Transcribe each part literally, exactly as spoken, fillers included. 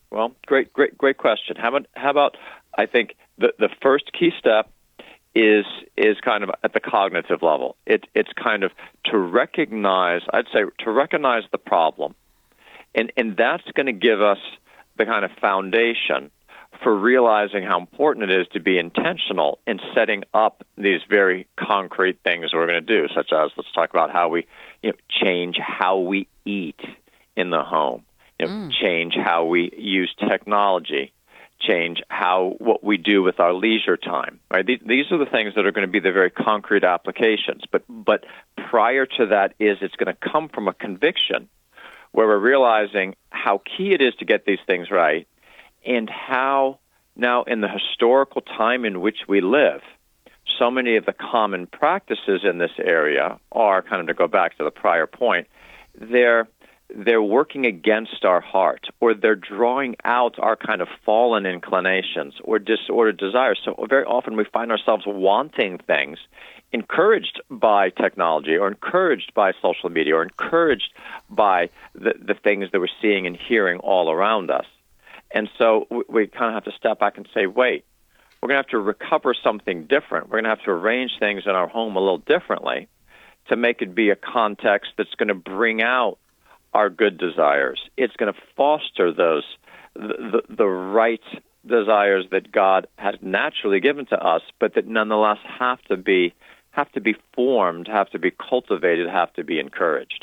Well, great, great, great question. How about, how about I think the, the first key step is is kind of at the cognitive level. It, it's kind of to recognize, I'd say, to recognize the problem, and, and that's going to give us the kind of foundation for realizing how important it is to be intentional in setting up these very concrete things we're going to do, such as, let's talk about how we you know, change how we eat in the home, you know, mm. change how we use technology, change how what we do with our leisure time. Right? These, these are the things that are going to be the very concrete applications. But but prior to that is it's going to come from a conviction where we're realizing how key it is to get these things right, and how now in the historical time in which we live, so many of the common practices in this area are, kind of to go back to the prior point, they're they're working against our heart, or they're drawing out our kind of fallen inclinations or disordered desires. So very often we find ourselves wanting things encouraged by technology or encouraged by social media or encouraged by the, the things that we're seeing and hearing all around us. And so we, we kind of have to step back and say, wait, we're going to have to recover something different. We're going to have to arrange things in our home a little differently to make it be a context that's going to bring out our good desires. It's going to foster those, the, the, the right desires that God has naturally given to us, but that nonetheless have to be have to be formed, have to be cultivated, have to be encouraged.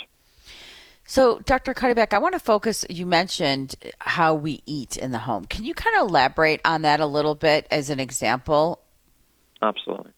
So, Doctor Cuddeback, I want to focus, you mentioned how we eat in the home. Can you kind of elaborate on that a little bit as an example? Absolutely.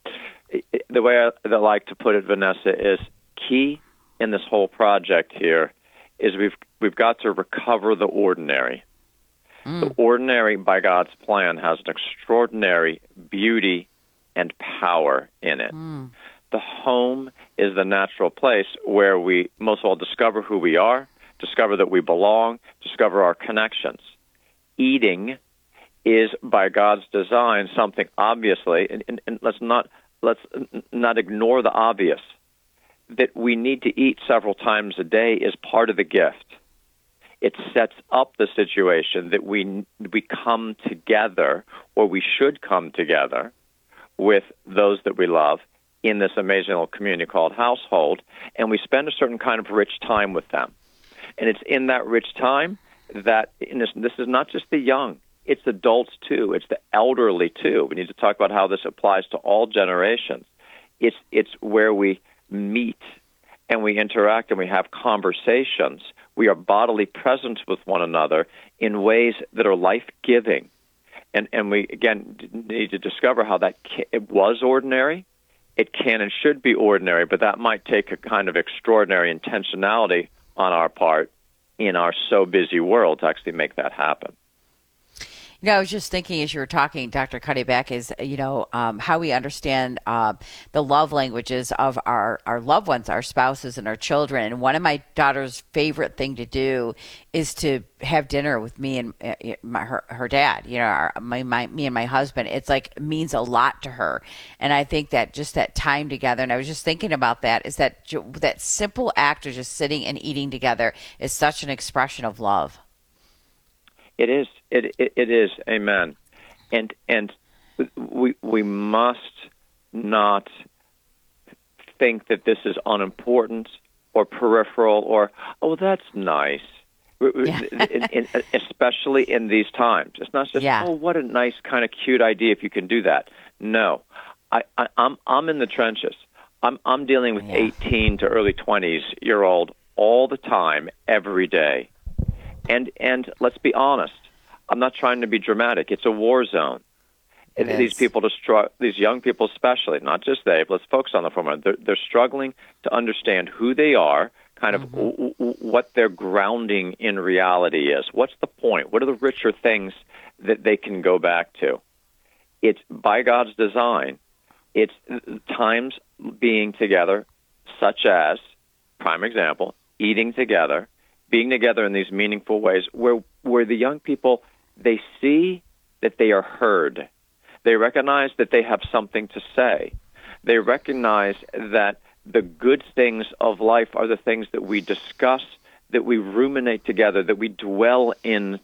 The way I, I like to put it, Vanessa, is key in this whole project here is we've we've got to recover the ordinary. Mm. The ordinary, by God's plan, has an extraordinary beauty and power in it. Mm. The home is the natural place where we most of all discover who we are, discover that we belong, discover our connections. Eating is, by God's design, something obviously, and, and, and let's not let's not ignore the obvious, that we need to eat several times a day is part of the gift. It sets up the situation that we we come together, or we should come together, with those that we love in this amazing little community called household, and we spend a certain kind of rich time with them. And it's in that rich time that, in this, this is not just the young, it's adults too, it's the elderly too. We need to talk about how this applies to all generations. It's it's where we meet and we interact and we have conversations. We are bodily present with one another in ways that are life-giving. And and we, again, need to discover how that can, it was ordinary, it can and should be ordinary, but that might take a kind of extraordinary intentionality on our part in our so busy world to actually make that happen. You know, I was just thinking as you were talking, Doctor Cuddeback, is, you know, um, how we understand uh, the love languages of our, our loved ones, our spouses and our children. And one of my daughter's favorite thing to do is to have dinner with me and uh, my, her, her dad, you know, our, my, my, me and my husband. It's like means a lot to her. And I think that just that time together, and I was just thinking about that, is that that simple act of just sitting and eating together is such an expression of love. It is. It, it it is. Amen. And and we we must not think that this is unimportant or peripheral or, oh, that's nice. Yeah. in, in, especially in these times, it's not just yeah. oh, what a nice kind of cute idea if you can do that. No, I, I I'm I'm in the trenches. I'm I'm dealing with yeah. eighteen to early twenties year old all the time, every day. And and let's be honest, I'm not trying to be dramatic. It's a war zone. It these is. people, destru- these young people especially, not just they, but let's focus on the former. They're, they're struggling to understand who they are, kind of mm-hmm. w- w- what their grounding in reality is. What's the point? What are the richer things that they can go back to? It's by God's design. It's times being together, such as, prime example, eating together, being together in these meaningful ways where where the young people, they see that they are heard. They recognize that they have something to say. They recognize that the good things of life are the things that we discuss, that we ruminate together, that we dwell in